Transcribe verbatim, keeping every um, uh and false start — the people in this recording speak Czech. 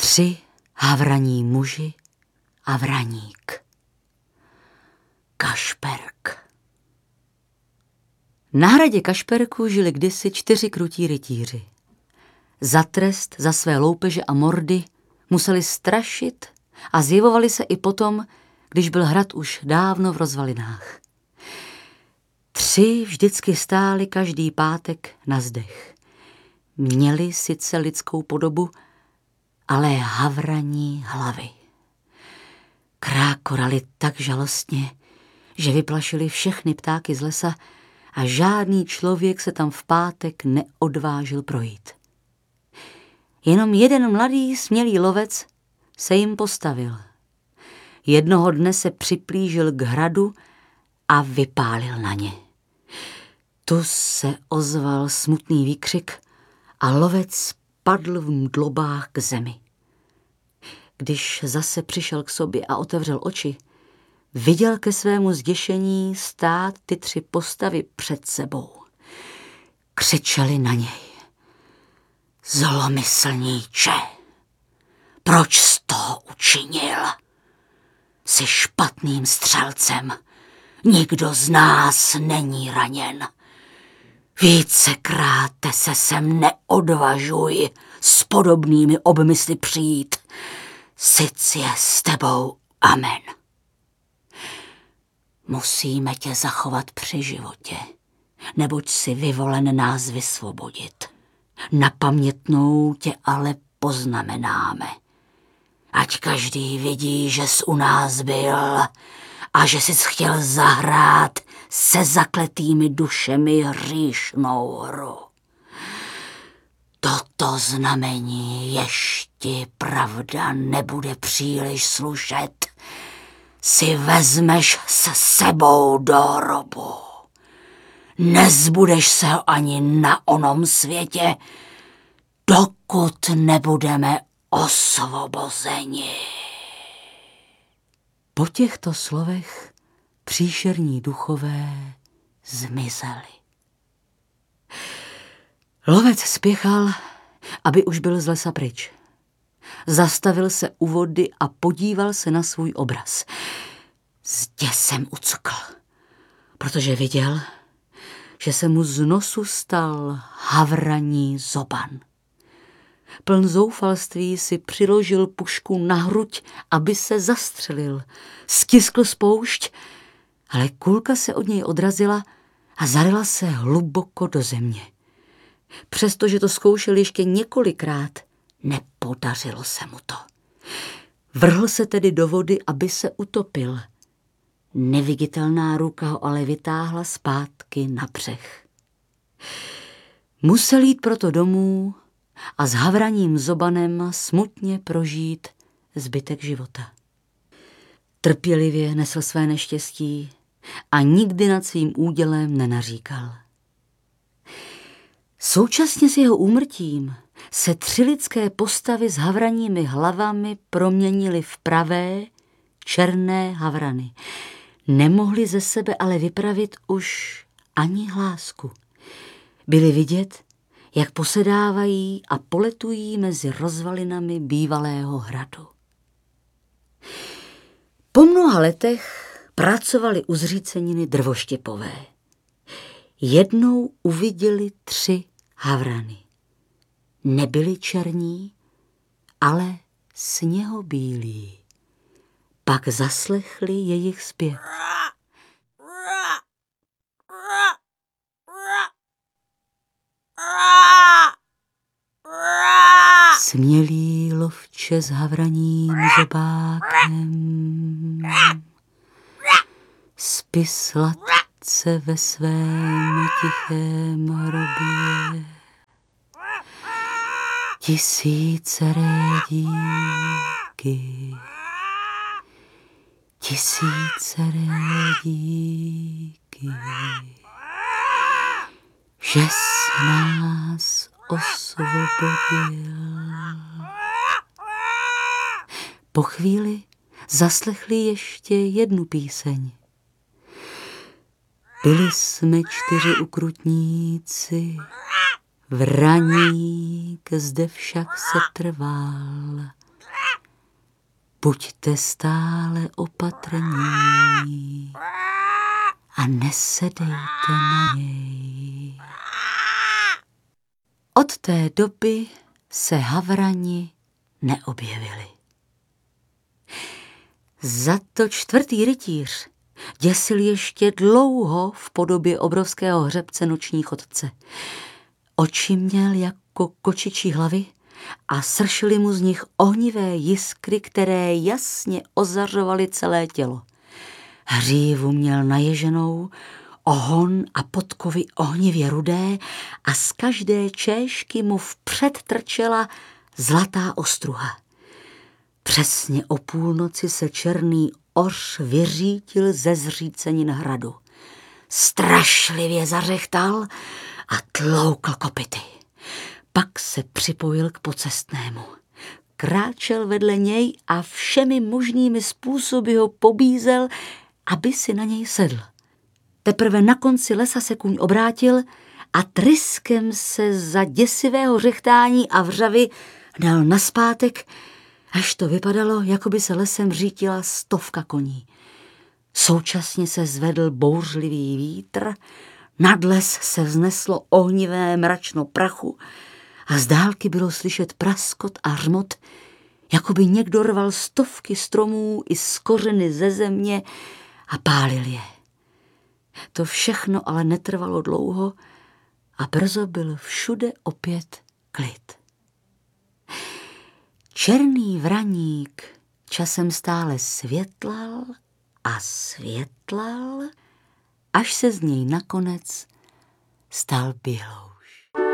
Tři havraní muži a vraník. Kašperk. Na hradě Kašperku žili kdysi čtyři krutí rytíři. Za trest, za své loupeže a mordy museli strašit a zjevovali se i potom, když byl hrad už dávno v rozvalinách. Tři vždycky stáli každý pátek na zdech. Měli sice lidskou podobu, ale havraní hlavy. Krákorali tak žalostně, že vyplašili všechny ptáky z lesa a žádný člověk se tam v pátek neodvážil projít. Jenom jeden mladý smělý lovec se jim postavil. Jednoho dne se připlížil k hradu a vypálil na ně. Tu se ozval smutný výkřik a lovec padl v mdlobách k zemi. Když zase přišel k sobě a otevřel oči, viděl ke svému zděšení stát ty tři postavy před sebou. Křičeli na něj: Zlomyslníče, proč jsi toho učinil? Jsi špatným střelcem, nikdo z nás není raněn. Vícekrát se sem neodvažuj s podobnými obmysly přijít. Sic je s tebou, amen. Musíme tě zachovat při životě, neboť si vyvolen nás vysvobodit. Na pamětnou tě ale poznamenáme. Ať každý vidí, že jsi u nás byl a že jsi chtěl zahrát se zakletými dušemi hříšnou hru. Toto znamení, ještě pravda nebude příliš slušet, si vezmeš s sebou do hrobu. Nezbudeš se ani na onom světě, dokud nebudeme osvobozeni. Po těchto slovech příšerní duchové zmizeli. Lovec spěchal, aby už byl z lesa pryč. Zastavil se u vody a podíval se na svůj obraz. S děsem ucukl, protože viděl, že se mu z nosu stal havraní zoban. Pln zoufalství si přiložil pušku na hruď, aby se zastřelil. Stiskl spoušť, ale kulka se od něj odrazila a zaryla se hluboko do země. Přestože to zkoušel ještě několikrát, nepodařilo se mu to. Vrhl se tedy do vody, aby se utopil. Neviditelná ruka ho ale vytáhla zpátky na břeh. Musel jít proto domů a s havraním zobanem smutně prožít zbytek života. Trpělivě nesl své neštěstí a nikdy nad svým údělem nenaříkal. Současně s jeho úmrtím se tři lidské postavy s havraními hlavami proměnily v pravé, černé havrany. Nemohli ze sebe ale vypravit už ani hlásku. Byli vidět, jak posedávají a poletují mezi rozvalinami bývalého hradu. Po mnoha letech pracovali u zříceniny drvoštěpové. Jednou uviděli tři havrany. Nebyli černí, ale sněhobílí. Pak zaslechli jejich zpěv. Smělý lovče s havraním zobákem, spí sladce ve svém tichém hrobě. Tisíce díky, tisíce díky, že jsi nás osvobodil. Po chvíli zaslechli ještě jednu píseň. Byli jsme čtyři ukrutníci, vraník zde však se trval. Buďte stále opatrní a nesedejte na něj. Od té doby se havrani neobjevili. Za to čtvrtý rytíř děsil ještě dlouho v podobě obrovského hřebce noční chodce. Oči měl jako kočičí hlavy a sršily mu z nich ohnivé jiskry, které jasně ozařovaly celé tělo. Hřívu měl naježenou, ohon a podkovy ohnivě rudé a z každé čéšky mu vpřed trčela zlatá ostruha. Přesně o půlnoci se černý oř vyřítil ze zřícenin hradu. Strašlivě zařechtal a tloukl kopyty. Pak se připojil k pocestnému. Kráčel vedle něj a všemi možnými způsoby ho pobízel, aby si na něj sedl. Teprve na konci lesa se kůň obrátil a tryskem se za děsivého řechtání a vřavy dal naspátek, až to vypadalo, jako by se lesem řítila stovka koní. Současně se zvedl bouřlivý vítr, nad les se vzneslo ohnivé mračno prachu a z dálky bylo slyšet praskot a hřmot, jako by někdo rval stovky stromů i z kořeny ze země a pálil je. To všechno ale netrvalo dlouho a brzo byl všude opět klid. Černý vraník časem stále světlal a světlal, až se z něj nakonec stal bělou.